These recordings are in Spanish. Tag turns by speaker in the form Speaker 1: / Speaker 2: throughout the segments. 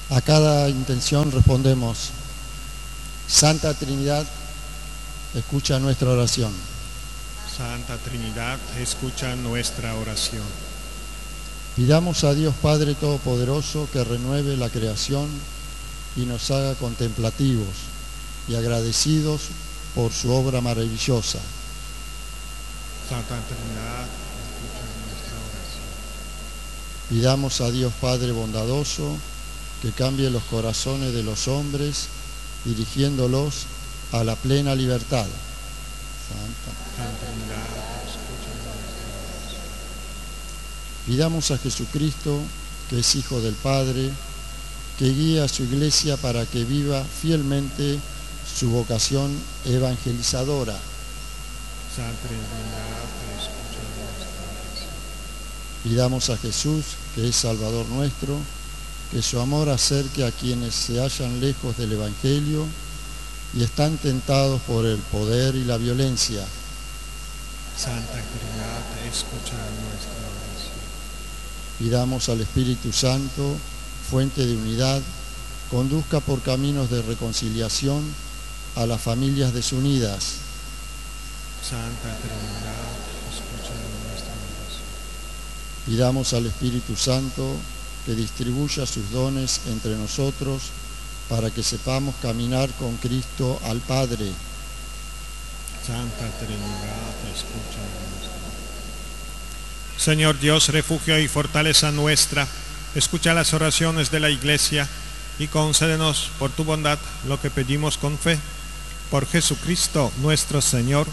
Speaker 1: A cada intención respondemos: Santa Trinidad, escucha nuestra oración.
Speaker 2: Santa Trinidad, escucha nuestra oración.
Speaker 1: Pidamos a Dios Padre Todopoderoso que renueve la creación y nos haga contemplativos y agradecidos por su obra maravillosa.
Speaker 2: Santa Trinidad, escucha nuestra oración.
Speaker 1: Pidamos a Dios Padre bondadoso que cambie los corazones de los hombres, dirigiéndolos a la plena libertad.
Speaker 2: Santa Trinidad, escucha nuestra oración.
Speaker 1: Pidamos a Jesucristo, que es Hijo del Padre, que guíe a su Iglesia para que viva fielmente su vocación evangelizadora.
Speaker 2: Santa Trinidad, escucha nuestra oración.
Speaker 1: Pidamos a Jesús, que es Salvador nuestro, que su amor acerque a quienes se hallan lejos del Evangelio y están tentados por el poder y la violencia.
Speaker 2: Santa Trinidad, escucha nuestra oración.
Speaker 1: Pidamos al Espíritu Santo, fuente de unidad, conduzca por caminos de reconciliación a las familias desunidas.
Speaker 2: Santa Trinidad, escucha nuestra oración.
Speaker 1: Pidamos al Espíritu Santo que distribuya sus dones entre nosotros para que sepamos caminar con Cristo al Padre.
Speaker 2: Santa Trinidad, escucha nuestra oración. Señor Dios, refugio y fortaleza nuestra, escucha las oraciones de la Iglesia y concédenos por tu bondad lo que pedimos con fe. Por Jesucristo nuestro Señor.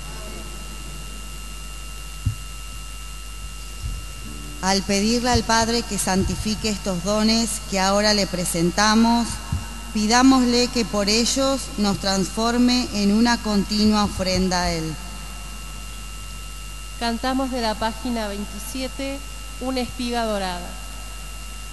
Speaker 3: Al pedirle al Padre que santifique estos dones que ahora le presentamos, pidámosle que por ellos nos transforme en una continua ofrenda a Él.
Speaker 4: Cantamos de la página 27, una espiga dorada.